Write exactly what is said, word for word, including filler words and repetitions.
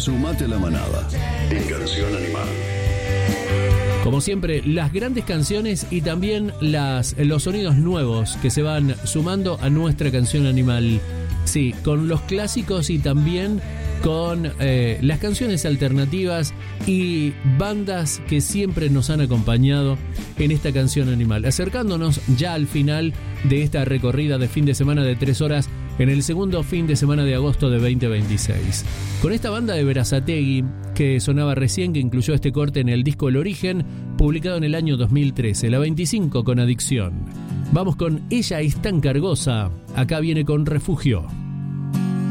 Sumate a la manada en Canción Animal. Como siempre, las grandes canciones y también las, los sonidos nuevos que se van sumando a nuestra canción animal. Sí, con los clásicos y también con eh, las canciones alternativas y bandas que siempre nos han acompañado en esta canción animal. Acercándonos ya al final de esta recorrida de fin de semana de tres horas en el segundo fin de semana de agosto de veinte veintiséis. Con esta banda de Berazategui que sonaba recién, que incluyó este corte en el disco El Origen, publicado en el año dos mil trece, la veinticinco con Adicción. Vamos con Ella es tan cargosa, acá viene con Refugio.